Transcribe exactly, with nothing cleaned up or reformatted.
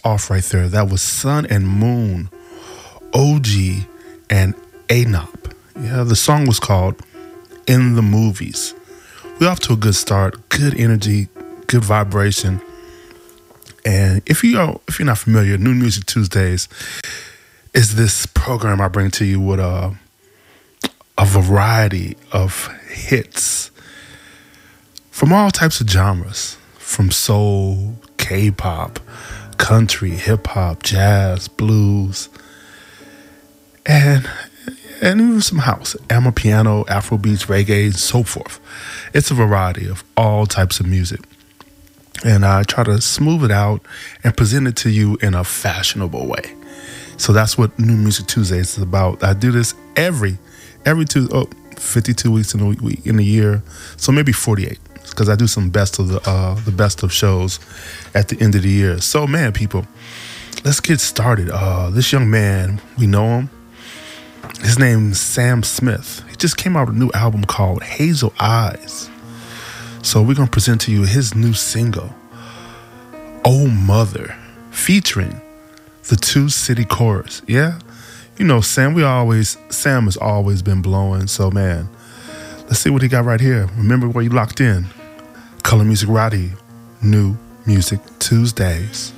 off right there. That was Sun and Moon, O G, and Anop. Yeah, the song was called In the Movies. We're off to a good start, good energy, good vibration. And if you are, if you're not familiar, New Music Tuesdays is this program I bring to you with a, a variety of hits from all types of genres, from soul, K-pop, country, hip-hop, jazz, blues, and and even some house, Amapiano, Afrobeats, reggae, and so forth. It's a variety of all types of music. And I try to smooth it out and present it to you in a fashionable way. So that's what New Music Tuesdays is about. I do this every, every two, oh, fifty-two weeks in a week, in a year. So maybe forty-eight, because I do some best of the, uh, the best of shows at the end of the year. So man, people, let's get started. Uh, this young man, we know him. His name's Sam Smith. He just came out with a new album called Hazel Eyes. So we're going to present to you his new single, Oh Mother, featuring the Two City Chorus. Yeah? You know, Sam, we always, Sam has always been blowing. So, man, let's see what he got right here. Remember where you locked in. Color Music Radio, New Music Tuesdays.